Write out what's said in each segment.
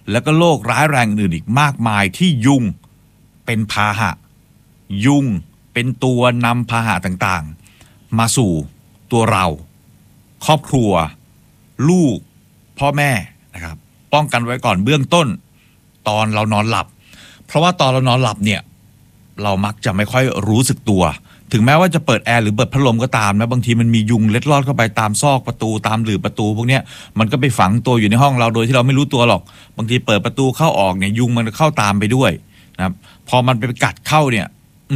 แล้วก็โรคร้ายแรงอื่นอีกมากมายที่ยุงเป็นพาหะยุงเป็นตัวนำพาหะต่างๆมาสู่ตัวเราครอบครัวลูกพ่อแม่นะครับป้องกันไว้ก่อนเบื้องต้นตอนเรานอนหลับเพราะว่าตอนเรานอนหลับเนี่ยเรามักจะไม่ค่อยรู้สึกตัวถึงแม้ว่าจะเปิดแอร์หรือเปิดพัดลมก็ตามนะบางทีมันมียุงเล็ดลอดเข้าไปตามซอกประตูตามหลืบประตูพวกเนี้ยมันก็ไปฝังตัวอยู่ในห้องเราโดยที่เราไม่รู้ตัวหรอกบางทีเปิดประตูเข้าออกเนี่ยยุงมันเข้าตามไปด้วยนะครับพอมันไปกัดเข้าเนี่ย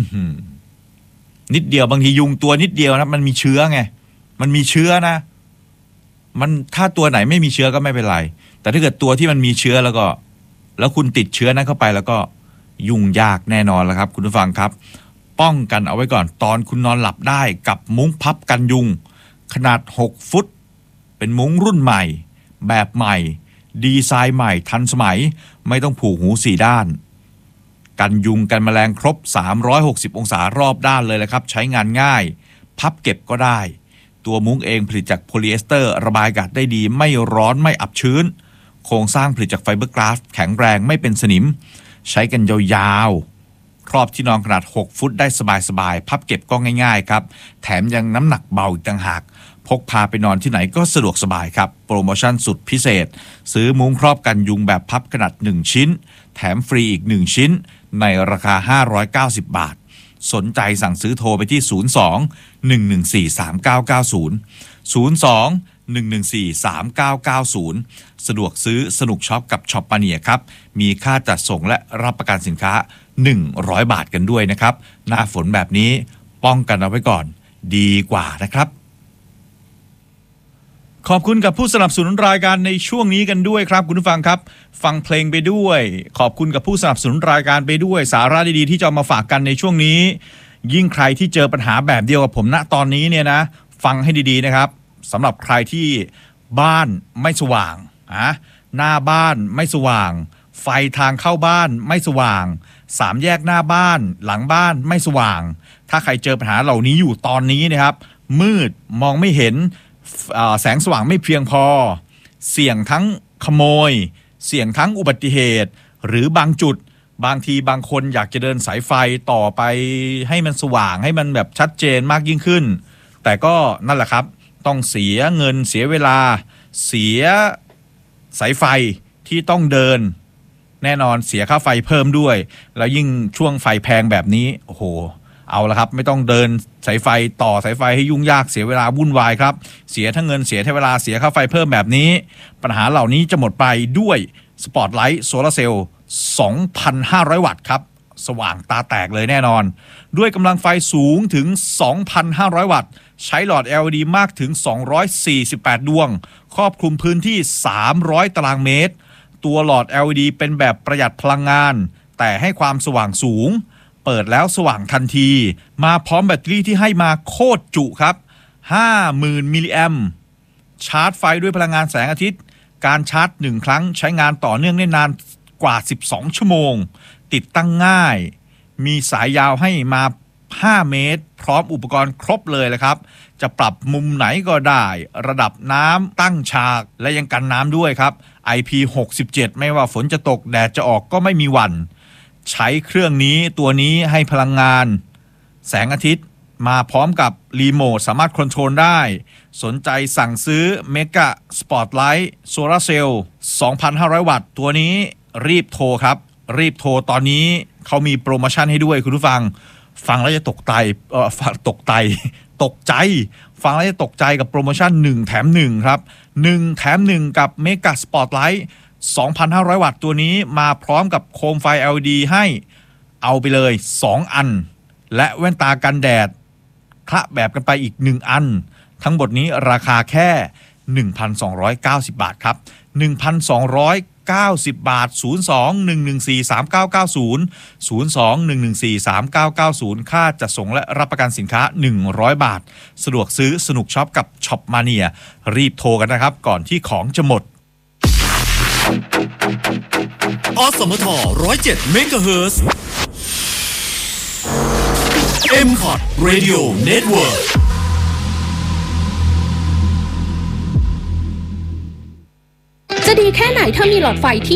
นิดเดียวบางทียุงตัวนิดเดียวนะมันมีเชื้อไงมันมีเชื้อนะมันถ้าตัวไหนไม่มีเชื้อก็ไม่เป็นไรแต่ถ้าเกิดตัวที่มันมีเชื้อแล้วคุณติดเชื้อนั้นเข้าไปแล้วก็ยุ่งยากแน่นอนแล้วครับคุณผู้ฟังครับป้องกันเอาไว้ก่อนตอนคุณนอนหลับได้กับมุ้งพับกันยุงขนาด6ฟุตเป็นมุ้งรุ่นใหม่แบบใหม่ดีไซน์ใหม่ทันสมัยไม่ต้องผูกหู4ด้านกันยุงกันแมลงครบ360องศารอบด้านเลยนะครับใช้งานง่ายพับเก็บก็ได้ตัวมุ้งเองผลิตจากโพลีเอสเตอร์ระบายอากาศได้ดีไม่ร้อนไม่อับชื้นโครงสร้างผลิตจากไฟเบอร์กลาสแข็งแรงไม่เป็นสนิมใช้กันยาวๆครอบที่นอนขนาด6ฟุตได้สบายๆพับเก็บก็ง่ายๆครับแถมยังน้ำหนักเบาอีกต่างหากพกพาไปนอนที่ไหนก็สะดวกสบายครับโปรโมชั่นสุดพิเศษซื้อมุ้งครอบกันยุงแบบพับขนาด1ชิ้นแถมฟรีอีก1ชิ้นในราคา590บาทสนใจสั่งซื้อโทรไปที่02-114-3990 สะดวกซื้อสนุกช็อปกับช็อปมาเนียครับมีค่าจัดส่งและรับประกันสินค้า100บาทกันด้วยนะครับหน้าฝนแบบนี้ป้องกันเอาไว้ก่อนดีกว่านะครับขอบคุณกับผู้สนับสนุนรายการในช่วงนี้กันด้วยครับคุณผู้ฟังครับฟังเพลงไปด้วยขอบคุณกับผู้สนับสนุนรายการไปด้วยสาระดีๆที่จะมาฝากกันในช่วงนี้ยิ่งใครที่เจอปัญหาแบบเดียวกับผมณตอนนี้เนี่ยนะฟังให้ดีๆนะครับสำหรับใครที่บ้านไม่สว่างหน้าบ้านไม่สว่างไฟทางเข้าบ้านไม่สว่างสามแยกหน้าบ้านหลังบ้านไม่สว่างถ้าใครเจอปัญหาเหล่านี้อยู่ตอนนี้นะครับมืดมองไม่เห็นแสงสว่างไม่เพียงพอเสี่ยงทั้งขโมยเสี่ยงทั้งอุบัติเหตุหรือบางจุดบางทีบางคนอยากจะเดินสายไฟต่อไปให้มันสว่างให้มันแบบชัดเจนมากยิ่งขึ้นแต่ก็นั่นแหละครับต้องเสียเงินเสียเวลาเสียสายไฟที่ต้องเดินแน่นอนเสียค่าไฟเพิ่มด้วยแล้วยิ่งช่วงไฟแพงแบบนี้โอ้โหเอาละครับไม่ต้องเดินสายไฟต่อสายไฟให้ยุ่งยากเสียเวลาวุ่นวายครับเสียทั้งเงินเสียทั้งเวลาเสียค่าไฟเพิ่มแบบนี้ปัญหาเหล่านี้จะหมดไปด้วยสปอตไลท์โซลาร์เซลล์ 2,500 วัตต์ครับสว่างตาแตกเลยแน่นอนด้วยกำลังไฟสูงถึง 2,500 วัตต์ใช้หลอด LED มากถึง248ดวงครอบคลุมพื้นที่300ตารางเมตรตัวหลอด LED เป็นแบบประหยัดพลังงานแต่ให้ความสว่างสูงเปิดแล้วสว่างทันทีมาพร้อมแบตเตอรี่ที่ให้มาโคตรจุครับ 50,000 มิลลิแอมป์ชาร์จไฟด้วยพลังงานแสงอาทิตย์การชาร์จ1ครั้งใช้งานต่อเนื่องได้นานกว่า12ชั่วโมงติดตั้งง่ายมีสายยาวให้มา5เมตรพร้อมอุปกรณ์ครบเลยเลยครับจะปรับมุมไหนก็ได้ระดับน้ำตั้งฉากและยังกันน้ำด้วยครับ IP67 ไม่ว่าฝนจะตกแดดจะออกก็ไม่มีหวั่นใช้เครื่องนี้ตัวนี้ให้พลังงานแสงอาทิตย์มาพร้อมกับรีโมทสามารถคอนโทรลได้สนใจสั่งซื้อเมกะสปอตไลท์โซลาร์เซลล์ 2,500 วัตต์ตัวนี้รีบโทรครับรีบโทรตอนนี้เขามีโปรโมชั่นให้ด้วยคุณผู้ฟังแล้วจะตกใจตกใจฟังแล้วจะตกใจกับโปรโมชั่น1แถม1ครับ1แถม1กับเมกะสปอตไลท์ 2,500 วัตต์ตัวนี้มาพร้อมกับโคมไฟ LED ให้เอาไปเลย2อันและแว่นตากันแดดคละแบบกันไปอีก1อันทั้งหมดนี้ราคาแค่ 1,290 บาทครับ 1,290 บาท 02-114-3990 02-114-3990 ค่าจัดส่งและรับประกันสินค้า100บาทสะดวกซื้อสนุกช็อปกับช็อปมาเนียรีบโทรกันนะครับก่อนที่ของจะหมดอสมท107 เมกะเฮิรตซ์ M-Cot Radio Network จะดีแค่ไหนถ้ามีหลอดไฟที่